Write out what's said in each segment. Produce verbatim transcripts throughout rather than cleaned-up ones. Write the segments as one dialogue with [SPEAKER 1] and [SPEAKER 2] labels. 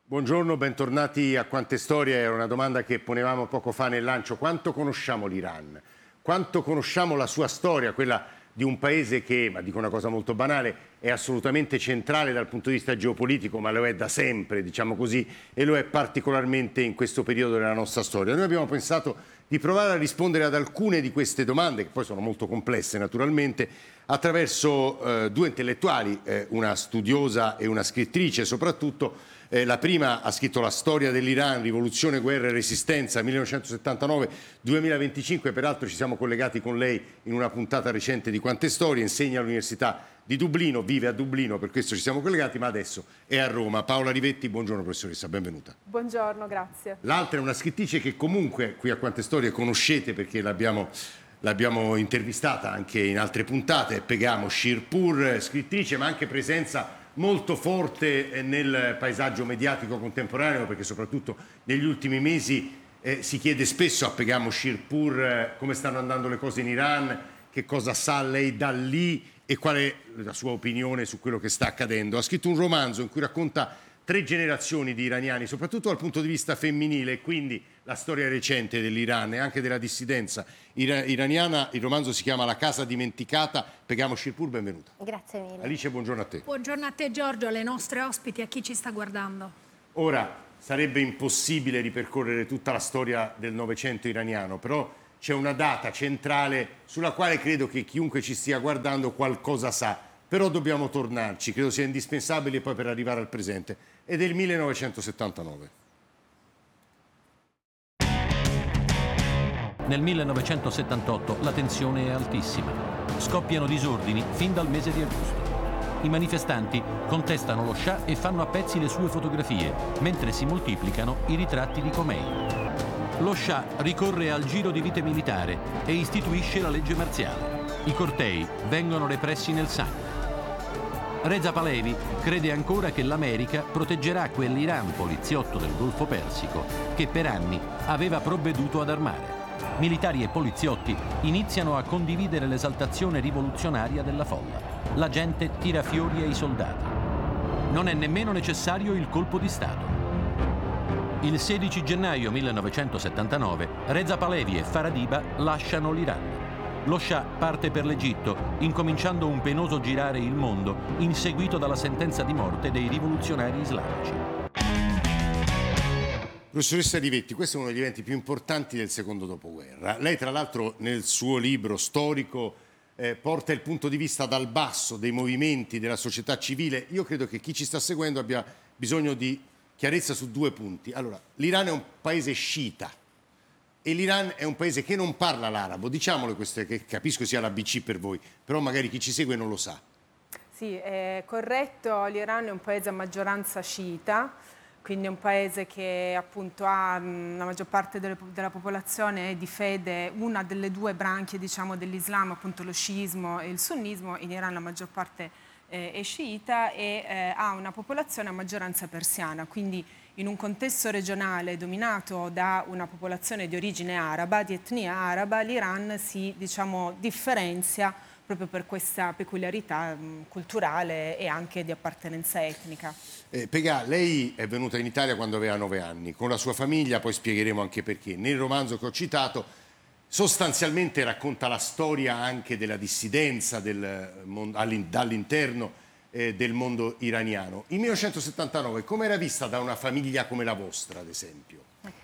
[SPEAKER 1] Buongiorno, bentornati a Quante Storie. Era una domanda che ponevamo poco fa nel lancio. Quanto conosciamo l'Iran? Quanto conosciamo la sua storia, quella di un paese che, ma dico una cosa molto banale, è assolutamente centrale dal punto di vista geopolitico, ma lo è da sempre, diciamo così, e lo è particolarmente in questo periodo della nostra storia. Noi abbiamo pensato di provare a rispondere ad alcune di queste domande, che poi sono molto complesse naturalmente, attraverso eh, due intellettuali, eh, una studiosa e una scrittrice soprattutto. Eh, la prima ha scritto La storia dell'Iran, rivoluzione, guerra e resistenza millenovecentosettantanove duemilaventicinque, peraltro ci siamo collegati con lei in una puntata recente di Quante Storie, insegna all'Università di Dublino, vive a Dublino, per questo ci siamo collegati, ma adesso è a Roma. Paola Rivetti, buongiorno professoressa, benvenuta.
[SPEAKER 2] Buongiorno, grazie.
[SPEAKER 1] L'altra è una scrittrice che comunque qui a Quante Storie conoscete perché l'abbiamo... L'abbiamo intervistata anche in altre puntate, Pegamo Shirpur, scrittrice ma anche presenza molto forte nel paesaggio mediatico contemporaneo, perché soprattutto negli ultimi mesi eh, si chiede spesso a Pegamo Shirpur eh, come stanno andando le cose in Iran, che cosa sa lei da lì e qual è la sua opinione su quello che sta accadendo. Ha scritto un romanzo in cui racconta tre generazioni di iraniani, soprattutto dal punto di vista femminile, e quindi la storia recente dell'Iran e anche della dissidenza iraniana. Il romanzo si chiama La casa dimenticata. Pegamo Shirpur, benvenuta.
[SPEAKER 3] Grazie mille.
[SPEAKER 1] Alice, buongiorno a te.
[SPEAKER 4] Buongiorno a te Giorgio, alle nostre ospiti, a chi ci sta guardando.
[SPEAKER 1] Ora, sarebbe impossibile ripercorrere tutta la storia del Novecento iraniano, però c'è una data centrale sulla quale credo che chiunque ci stia guardando qualcosa sa, però dobbiamo tornarci, credo sia indispensabile poi per arrivare al presente, ed è il millenovecentosettantanove.
[SPEAKER 5] Nel millenovecentosettantotto la tensione è altissima. Scoppiano disordini fin dal mese di agosto. I manifestanti contestano lo Shah e fanno a pezzi le sue fotografie, mentre si moltiplicano i ritratti di Khomeini. Lo Shah ricorre al giro di vite militare e istituisce la legge marziale. I cortei vengono repressi nel sangue. Reza Pahlavi crede ancora che l'America proteggerà quell'Iran poliziotto del Golfo Persico che per anni aveva provveduto ad armare. Militari e poliziotti iniziano a condividere l'esaltazione rivoluzionaria della folla. La gente tira fiori ai soldati. Non è nemmeno necessario il colpo di Stato. Il sedici gennaio millenovecentosettantanove Reza Pahlavi e Faradiba lasciano l'Iran. Lo Shah parte per l'Egitto, incominciando un penoso girare il mondo, inseguito dalla sentenza di morte dei rivoluzionari islamici.
[SPEAKER 1] Professoressa Rivetti, questo è uno degli eventi più importanti del secondo dopoguerra. Lei, tra l'altro, nel suo libro storico eh, porta il punto di vista dal basso dei movimenti della società civile. Io credo che chi ci sta seguendo abbia bisogno di chiarezza su due punti. Allora, l'Iran è un paese sciita. E l'Iran è un paese che non parla l'arabo, diciamole queste, che capisco sia l'A B C per voi, però magari chi ci segue non lo sa.
[SPEAKER 2] Sì, è corretto, l'Iran è un paese a maggioranza sciita, quindi è un paese che appunto ha la maggior parte delle, della popolazione è di fede, una delle due branchie diciamo dell'Islam, appunto lo sciismo e il sunnismo. In Iran la maggior parte eh, è sciita e eh, ha una popolazione a maggioranza persiana, quindi in un contesto regionale dominato da una popolazione di origine araba, di etnia araba, l'Iran si diciamo, differenzia proprio per questa peculiarità mh, culturale e anche di appartenenza etnica.
[SPEAKER 1] Eh, Pegà, lei è venuta in Italia quando aveva nove anni, con la sua famiglia, poi spiegheremo anche perché. Nel romanzo che ho citato sostanzialmente racconta la storia anche della dissidenza del, dall'interno Eh, del mondo iraniano. Il millenovecentosettantanove come era vista da una famiglia come la vostra, ad esempio?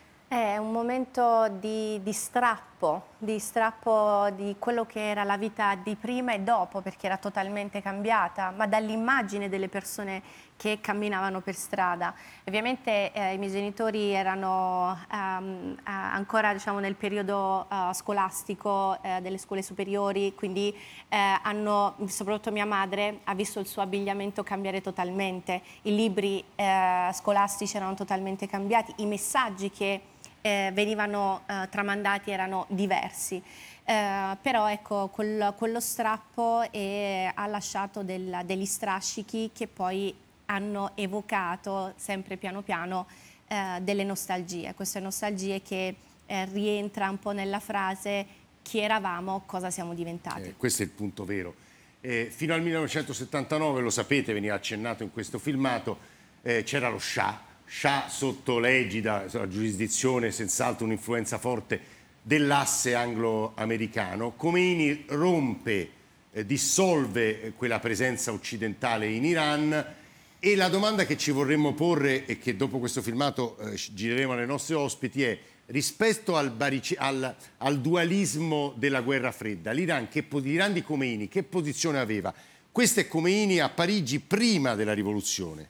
[SPEAKER 3] È un momento di, di strappo, di strappo di quello che era la vita di prima e dopo, perché era totalmente cambiata, ma dall'immagine delle persone che camminavano per strada. Ovviamente eh, i miei genitori erano um, ancora diciamo, nel periodo uh, scolastico eh, delle scuole superiori, quindi eh, hanno, soprattutto mia madre, ha visto il suo abbigliamento cambiare totalmente, i libri eh, scolastici erano totalmente cambiati, i messaggi che eh, venivano eh, tramandati erano diversi. Eh, però ecco, quel, quello strappo eh, ha lasciato del, degli strascichi che poi hanno evocato sempre piano piano eh, delle nostalgie, queste nostalgie che eh, rientra un po' nella frase chi eravamo, cosa siamo diventati.
[SPEAKER 1] Eh, questo è il punto vero. Eh, fino al millenovecentosettantanove, lo sapete, veniva accennato in questo filmato, eh, c'era lo Shah, Shah sotto l'egida, la giurisdizione, senz'altro un'influenza forte dell'asse anglo-americano. Khomeini rompe, eh, dissolve eh, quella presenza occidentale in Iran, e la domanda che ci vorremmo porre e che dopo questo filmato eh, gireremo alle nostre ospiti è: rispetto al, barici- al, al dualismo della guerra fredda, l'Iran, che, l'Iran di Khomeini che posizione aveva? Questo è Khomeini a Parigi prima della rivoluzione.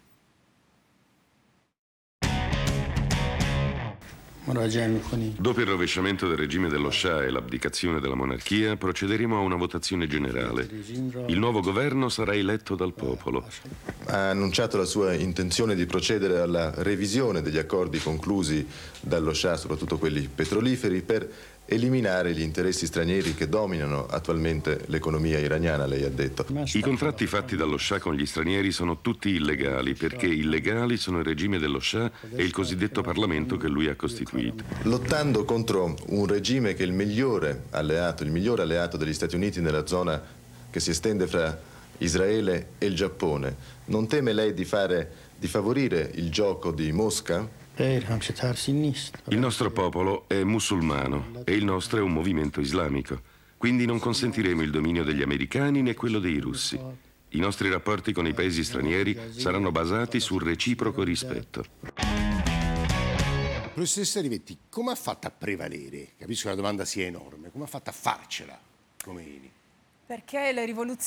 [SPEAKER 6] Dopo il rovesciamento del regime dello Shah e l'abdicazione della monarchia, procederemo a una votazione generale. Il nuovo governo sarà eletto dal popolo.
[SPEAKER 7] Ha annunciato la sua intenzione di procedere alla revisione degli accordi conclusi dallo Shah, soprattutto quelli petroliferi, per eliminare gli interessi stranieri che dominano attualmente l'economia iraniana, lei ha detto.
[SPEAKER 6] I contratti fatti dallo Shah con gli stranieri sono tutti illegali, perché illegali sono il regime dello Shah e il cosiddetto Parlamento che lui ha costituito.
[SPEAKER 7] Lottando contro un regime che è il migliore alleato, il migliore alleato degli Stati Uniti nella zona che si estende fra Israele e il Giappone, non teme lei di fare, di favorire il gioco di Mosca?
[SPEAKER 6] Il nostro popolo è musulmano e il nostro è un movimento islamico, quindi non consentiremo il dominio degli americani né quello dei russi. I nostri rapporti con i paesi stranieri saranno basati sul reciproco rispetto.
[SPEAKER 1] Professoressa Rivetti, come ha fatto a prevalere? Capisco che la domanda sia enorme, come ha fatto a farcela Khomeini?
[SPEAKER 2] Perché le rivoluzioni